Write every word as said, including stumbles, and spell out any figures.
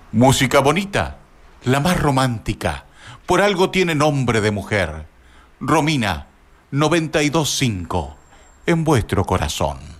Música bonita, la más romántica, por algo tiene nombre de mujer. Romina, noventa y dos punto cinco, en vuestro corazón.